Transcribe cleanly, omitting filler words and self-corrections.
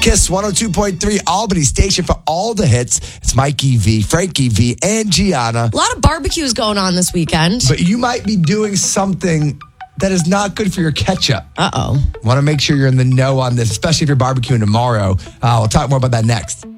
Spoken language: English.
Kiss 102.3, Albany station for all the hits. It's Mikey V, Frankie V, and Gianna. A lot of barbecues going on this weekend. But you might be doing something that is not good for your ketchup. Uh-oh. Want to make sure you're in the know on this, especially if you're barbecuing tomorrow. We'll talk more about that next.